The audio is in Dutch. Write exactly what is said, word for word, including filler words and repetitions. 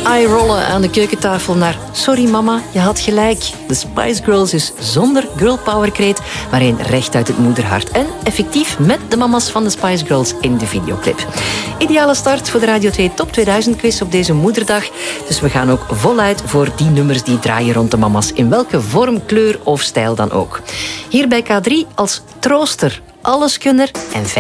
eye-rollen aan de keukentafel naar sorry mama, je had gelijk. De Spice Girls is zonder girl power kreet, maar een recht uit het moederhart. En effectief met de mama's van de Spice Girls in de videoclip. Ideale start voor de Radio twee Top tweeduizend quiz op deze moederdag. Dus we gaan ook voluit voor die nummers die draaien rond de mama's. In welke vorm, kleur of stijl dan ook. Hier bij K drie als trooster, alleskunner en